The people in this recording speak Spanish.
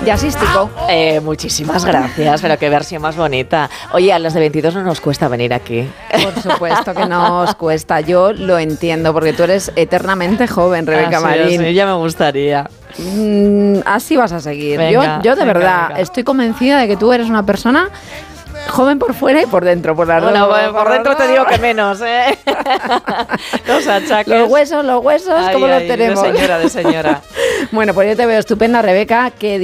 Jazzístico. Muchísimas gracias, pero qué versión más bonita. Oye, a los de 22 no nos cuesta venir aquí. Por supuesto que nos cuesta, yo lo entiendo, porque tú eres eternamente joven, Rebeca Marín. Sí, ya me gustaría. Así vas a seguir. Venga, yo de verdad venga. estoy convencida de que tú eres una persona joven por fuera y por dentro, por las Bueno, dos. por dentro te digo que menos, ¿eh? Los achaques. Los huesos, Ay, ¿cómo los tenemos? De señora. Bueno, pues yo te veo estupenda, Rebeca, que